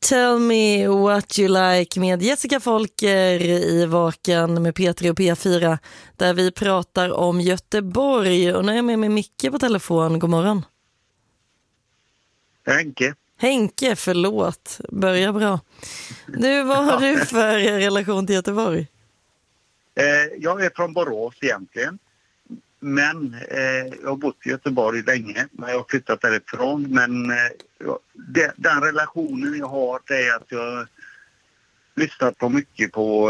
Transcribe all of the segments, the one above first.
Tell me what you like med Jessica Folker i Vaken med P3 och P4 där vi pratar om Göteborg. Och nu är jag med Micke på telefon. God morgon. Henke, förlåt. Börja bra. Nu, vad har du för relation till Göteborg? Jag är från Borås egentligen. Men jag har bott i Göteborg länge. Men jag har flyttat därifrån. Men den relationen jag har är att jag lyssnat på mycket på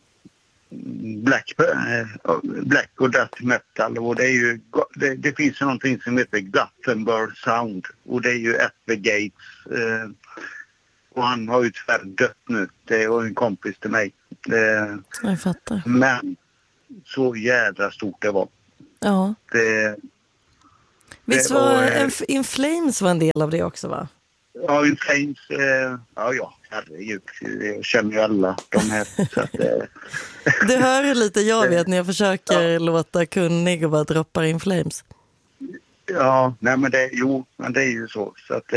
black och death metal. Och det är ju, det finns ju någonting som heter Gothenburg Sound. Och det är ju Edward Gates. Och han har ju tyvärr dött nu. Det var en kompis till mig. Jag fattar. Men så jävla stort det var. Ja. Visst var In Flames var en del av det också, va? Ja, In Flames, herregud. Jag känner ju alla de här. Så att, Du hör hur lite jag vet när jag försöker låta kunnig och bara droppar In Flames. Ja, nej men det är ju så. Så att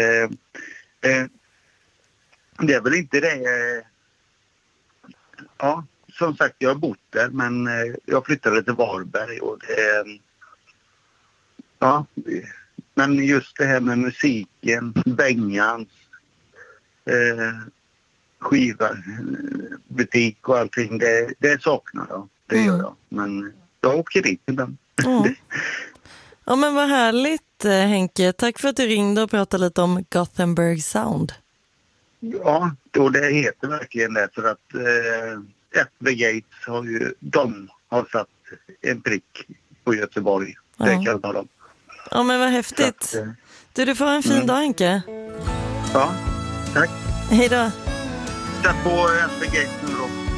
det är väl inte det. Ja, som sagt, jag har bott där, men jag flyttade till Varberg och men just det här med musiken, bängans, skiva, butik och allting, det saknar jag. Det gör jag. Men jag åker dit ibland. Ja, men vad härligt, Henke. Tack för att du ringde och pratade lite om Gothenburg Sound. Ja, och det heter verkligen det för att Edward Gates har satt en prick på Göteborg. Det kallar de. Ja, men vad häftigt. Du får en fin dag, Henke. Ja, tack. Hej då. Sätt på Edward Gates nu då.